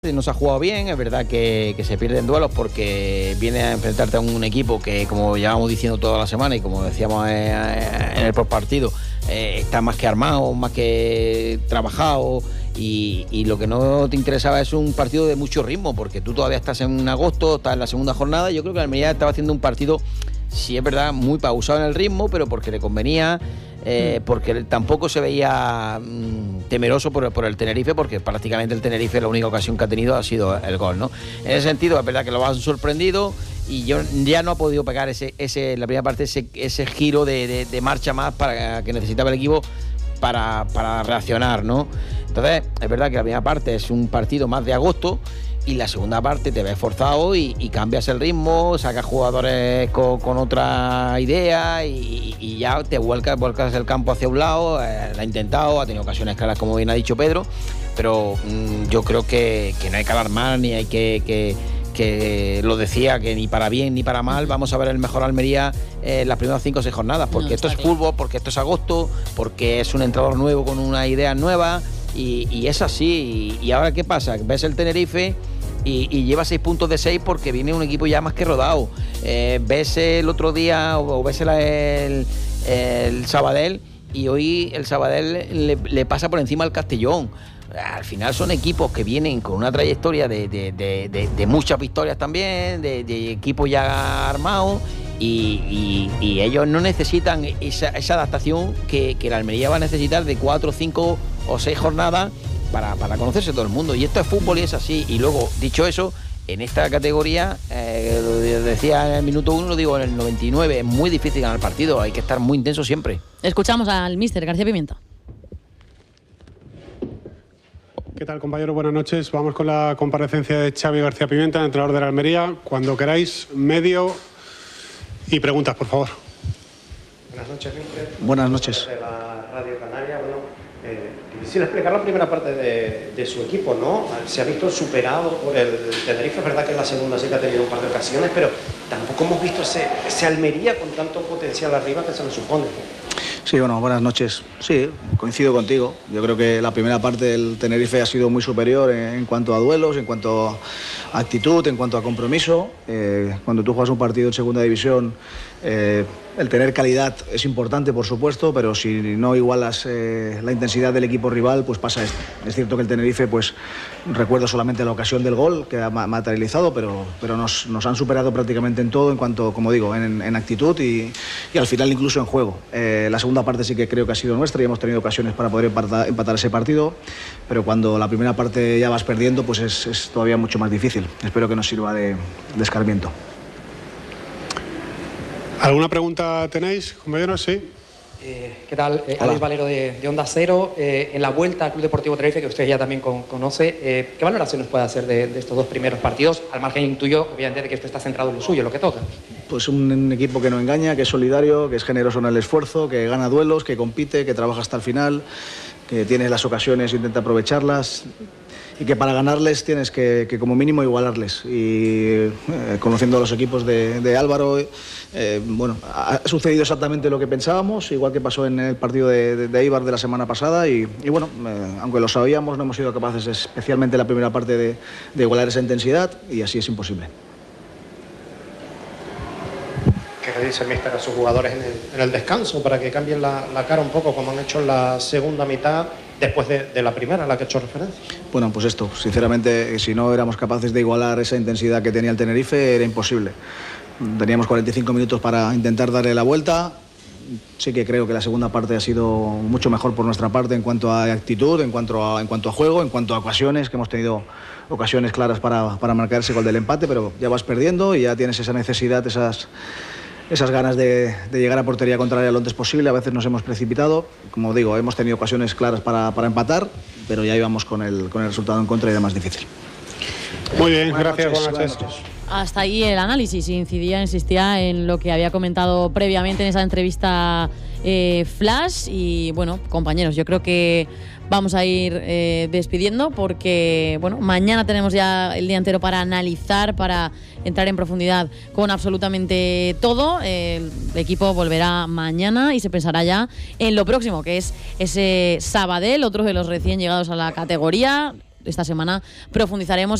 No se ha jugado bien, es verdad que se pierden duelos porque viene a enfrentarte a un equipo que, como llevamos diciendo toda la semana y como decíamos en el postpartido, está más que armado, más que trabajado y lo que no te interesaba es un partido de mucho ritmo porque tú todavía estás en agosto, estás en la segunda jornada y yo creo que Almería estaba haciendo un partido, sí es verdad, muy pausado en el ritmo, pero porque le convenía, porque tampoco se veía temeroso por el Tenerife, porque prácticamente el Tenerife la única ocasión que ha tenido ha sido el gol, ¿no? En ese sentido es verdad que lo han sorprendido y yo ya no ha podido pegar la primera parte ese giro de marcha más para que necesitaba el equipo para reaccionar, ¿no? Entonces es verdad que la primera parte es un partido más de agosto y la segunda parte te ves forzado y cambias el ritmo, sacas jugadores con otra idea y ya te vuelcas el campo hacia un lado. Lo ha intentado, ha tenido ocasiones claras, como bien ha dicho Pedro, pero yo creo que no hay que alarmar ni hay que lo decía, que ni para bien ni para mal vamos a ver el mejor Almería las primeras 5 o 6 jornadas, porque esto es fútbol, porque esto es agosto, porque es un entrenador nuevo con una idea nueva y es así. Y ahora ¿qué pasa? Ves el Tenerife y lleva 6 puntos de 6 porque viene un equipo ya más que rodado. Ves el otro día o ves el Sabadell y hoy el Sabadell le pasa por encima al Castellón. Al final son equipos que vienen con una trayectoria de muchas victorias también, de equipos ya armados y ellos no necesitan esa adaptación que la Almería va a necesitar de 4, 5 o 6 jornadas para conocerse todo el mundo. Y esto es fútbol y es así. Y luego, dicho eso, en esta categoría, lo decía en el minuto 1, lo digo en el 99, es muy difícil ganar el partido, hay que estar muy intenso siempre. Escuchamos al míster García Pimienta. ¿Qué tal, compañero? Buenas noches. Vamos con la comparecencia de Xavi García Pimienta, entrenador de la Almería. Cuando queráis, medio y preguntas, por favor. Buenas noches, míster. Buenas noches. De la Radio Canaria, difícil explicar la primera parte de su equipo, ¿no? Se ha visto superado por el Tenerife, es verdad que en la segunda sí que ha tenido un par de ocasiones, pero tampoco hemos visto ese Almería con tanto potencial arriba que se le supone. Sí, bueno, buenas noches. Sí, coincido contigo. Yo creo que la primera parte del Tenerife ha sido muy superior en cuanto a duelos, en cuanto a actitud, en cuanto a compromiso. Cuando tú juegas un partido en segunda división, el tener calidad es importante, por supuesto, pero si no igualas la intensidad del equipo rival, pues pasa esto. Es cierto que el Tenerife, pues recuerdo solamente la ocasión del gol que ha materializado, pero nos han superado prácticamente en todo, en cuanto, como digo, en actitud y al final incluso en juego. La segunda parte sí que creo que ha sido nuestra y hemos tenido ocasiones para poder empatar ese partido, pero cuando la primera parte ya vas perdiendo, pues es todavía mucho más difícil. Espero que nos sirva de escarmiento. ¿Alguna pregunta tenéis, compañeros? Sí. ¿Qué tal? Alex Valero de Onda Cero. En la vuelta al Club Deportivo Tenerife, que usted ya también conoce, ¿qué valoraciones puede hacer de estos 2 primeros partidos? Al margen, intuyo, obviamente, de que usted está centrado en lo suyo, en lo que toca. Pues un equipo que no engaña, que es solidario, que es generoso en el esfuerzo, que gana duelos, que compite, que trabaja hasta el final, que tiene las ocasiones e intenta aprovecharlas. Y que para ganarles tienes que como mínimo igualarles. Y conociendo a los equipos de Álvaro, bueno, ha sucedido exactamente lo que pensábamos, igual que pasó en el partido de Eibar de la semana pasada. Y bueno, aunque lo sabíamos, no hemos sido capaces, especialmente en la primera parte, de igualar esa intensidad, y así es imposible. ¿Qué le dice el míster a sus jugadores en el descanso para que cambien la cara un poco, como han hecho en la segunda mitad, después de la primera a la que he hecho referencia? Bueno, pues esto, sinceramente, si no éramos capaces de igualar esa intensidad que tenía el Tenerife, era imposible. Teníamos 45 minutos para intentar darle la vuelta. Sí que creo que la segunda parte ha sido mucho mejor por nuestra parte en cuanto a actitud, en cuanto a juego, en cuanto a ocasiones, que hemos tenido ocasiones claras para marcar ese gol del empate, pero ya vas perdiendo y ya tienes esa necesidad, esas ganas de llegar a portería contraria lo antes posible. A veces nos hemos precipitado. Como digo, hemos tenido ocasiones claras para empatar, pero ya íbamos con el resultado en contra y era más difícil. Muy bien, gracias. Buenas noches. Hasta ahí el análisis. Insistía en lo que había comentado previamente en esa entrevista flash. Y bueno, compañeros, yo creo que vamos a ir despidiendo porque bueno, mañana tenemos ya el día entero para analizar, para entrar en profundidad con absolutamente todo. El equipo volverá mañana y se pensará ya en lo próximo, que es ese Sabadell, otro de los recién llegados a la categoría. esta semana profundizaremos